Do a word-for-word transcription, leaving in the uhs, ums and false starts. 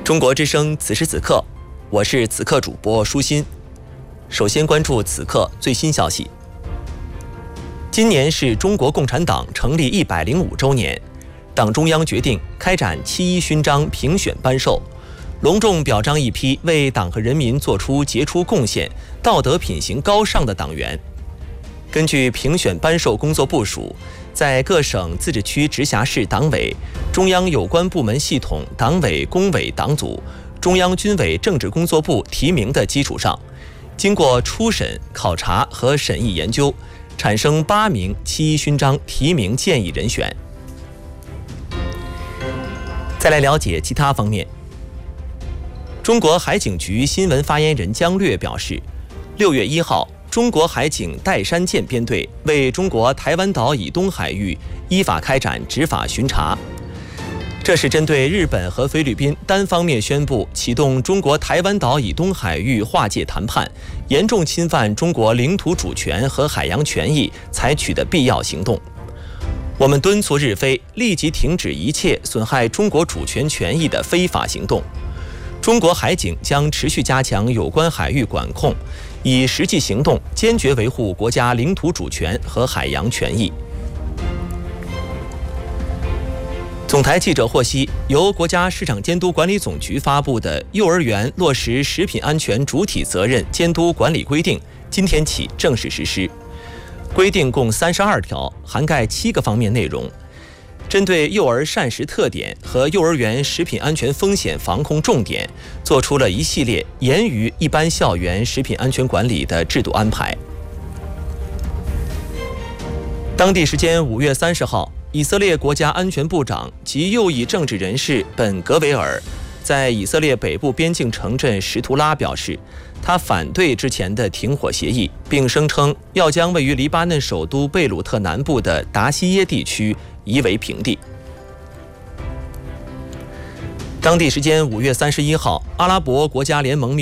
中国之声此时此刻，我是此刻主播舒心。首先关注此刻最新消息。今年是中国共产党成立一百零五周年，党中央决定开展七一勋章评选颁授，隆重表彰一批为党和人民做出杰出贡献、道德品行高尚的党员。根据评选颁授工作部署，在各省、自治区、直辖市党委、中央有关部门系统党委、工委党组、中央军委政治工作部提名的基础上，经过初审、考察和审议研究，产生八名七一勋章提名建议人选。再来了解其他方面。中国海警局新闻发言人姜略表示，六月一号，中国海警岱山舰编队为中国台湾岛以东海域依法开展执法巡查。这是针对日本和菲律宾单方面宣布启动中国台湾岛以东海域划界谈判，严重侵犯中国领土主权和海洋权益采取的必要行动。我们敦促日菲立即停止一切损害中国主权权益的非法行动。中国海警将持续加强有关海域管控，以实际行动坚决维护国家领土主权和海洋权益。总台记者获悉，由国家市场监督管理总局发布的《幼儿园落实食品安全主体责任监督管理规定》今天起正式实施。规定共三十二条，涵盖七个方面内容，针对幼儿膳食特点和幼儿园食品安全风险防控重点，做出了一系列严于一般校园食品安全管理的制度安排。当地时间五月三十号，以色列国家安全部长及右翼政治人士本·格维尔在以色列北部边境城镇什图拉表示，他反对之前的停火协议，并声称要将位于黎巴嫩首都贝鲁特南部的达西耶地区夷为平地。当地时间五月三十一号，阿拉伯国家联盟